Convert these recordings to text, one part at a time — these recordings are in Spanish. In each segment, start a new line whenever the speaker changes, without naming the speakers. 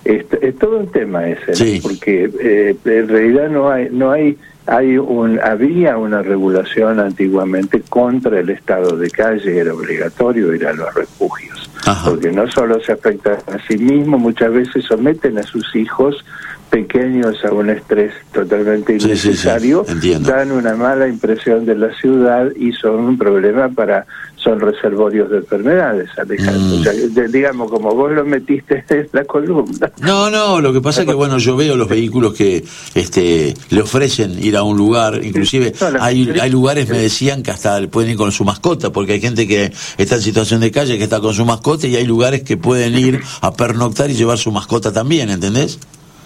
Es todo un tema ese,
sí,
¿no? Porque en realidad había una regulación antiguamente contra el estado de calle, era obligatorio ir a los refugios. Ajá. Porque no solo se afectan a sí mismos, muchas veces someten a sus hijos pequeños a un estrés totalmente innecesario, dan una mala impresión de la ciudad y son un problema son reservorios de enfermedades, Alejandro. O sea, digamos, como vos lo metiste en la columna.
No, lo que pasa es que, bueno, yo veo los vehículos que le ofrecen ir a un lugar, inclusive hay lugares, me decían, que hasta pueden ir con su mascota, porque hay gente que está en situación de calle, que está con su mascota, y hay lugares que pueden ir a pernoctar y llevar su mascota también, ¿entendés?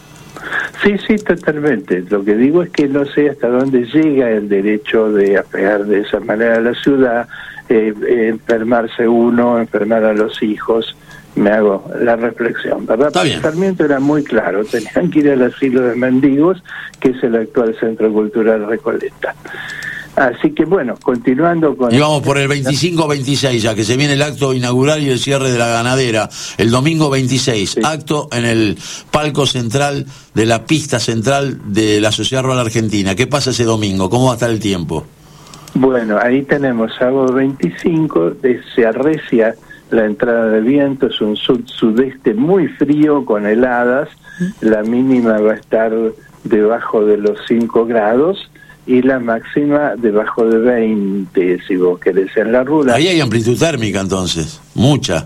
Sí, totalmente. Lo que digo es que no sé hasta dónde llega el derecho de apegar de esa manera a la ciudad, enfermarse uno, enfermar a los hijos. Me hago la reflexión, ¿verdad? El Sarmiento era muy claro, tenían que ir al asilo de mendigos, que es el actual Centro Cultural Recoleta. Así que bueno, continuando con...
Y vamos por el 25-26 ya, que se viene el acto inaugural y el cierre de la ganadera. El domingo 26, acto en el palco central de la pista central de la Sociedad Rural Argentina. ¿Qué pasa ese domingo? ¿Cómo va a estar el tiempo?
Bueno, ahí tenemos sábado 25, se arrecia la entrada de viento, es un sudeste muy frío con heladas, la mínima va a estar debajo de los 5 grados, y la máxima debajo de 20, si vos querés, en la rula.
Ahí hay amplitud térmica, entonces, mucha.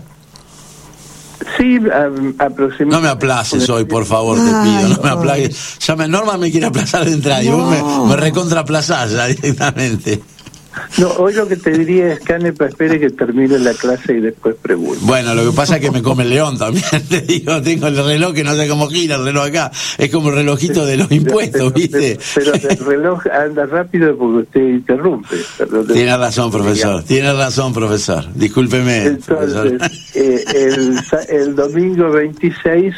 Sí, aproximadamente.
No me aplaces hoy, por favor, te pido, no me aplaces. Norma me quiere aplazar de entrada, y vos me recontraplazás ya directamente.
No, hoy lo que te diría es, Canepa, espere que termine la clase y después pregunto.
Bueno, lo que pasa es que me come el león también, te digo, tengo el reloj que no sé cómo gira el reloj acá, es como el relojito de los impuestos, ¿viste?
Pero el reloj anda rápido porque usted interrumpe.
Tiene razón, profesor, discúlpeme.
Entonces, el domingo 26,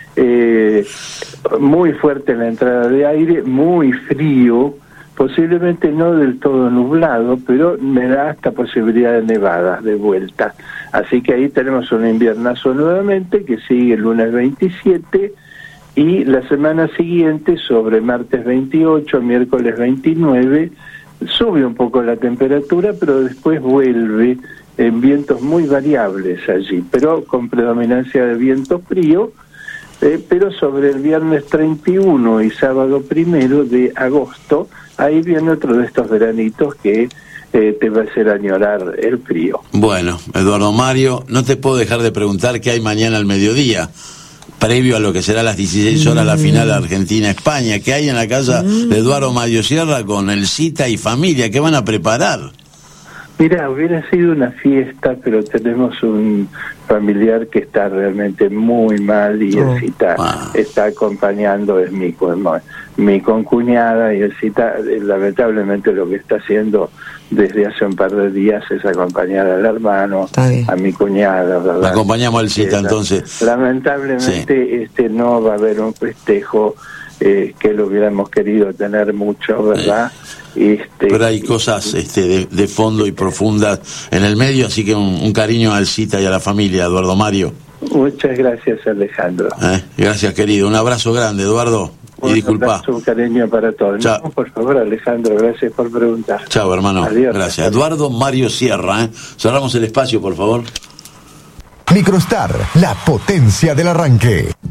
muy fuerte la entrada de aire, muy frío, posiblemente no del todo nublado, pero me da hasta posibilidad de nevadas de vuelta. Así que ahí tenemos un inviernazo nuevamente, que sigue el lunes 27, y la semana siguiente, sobre martes 28, miércoles 29, sube un poco la temperatura, pero después vuelve en vientos muy variables allí, pero con predominancia de viento frío, pero sobre el viernes 31 y sábado 1 de agosto, ahí viene otro de estos veranitos que te va a hacer añorar el frío.
Bueno, Eduardo Mario, no te puedo dejar de preguntar qué hay mañana al mediodía, previo a lo que será las 16 horas la final Argentina-España. ¿Qué hay en la casa de Eduardo Mario Sierra con el Cita y familia? ¿Qué van a preparar?
Mira, hubiera sido una fiesta, pero tenemos un familiar que está realmente muy mal y el Cita está acompañando, es mi concuñada, y el Cita lamentablemente lo que está haciendo desde hace un par de días es acompañar al hermano, a mi cuñada, ¿verdad?
Acompañamos al Cita entonces.
Lamentablemente no va a haber un festejo que lo hubiéramos querido tener mucho, ¿verdad?
Pero hay cosas de fondo y profundas en el medio, así que un cariño al Cita y a la familia, Eduardo Mario.
Muchas gracias, Alejandro.
Gracias, querido. Un abrazo grande, Eduardo. Y disculpa.
Un abrazo, un cariño para todos. No, por favor, Alejandro, gracias por preguntar.
Chao, hermano.
Adiós.
Gracias. Eduardo Mario Sierra. Cerramos el espacio, por favor.
Microstar, la potencia del arranque.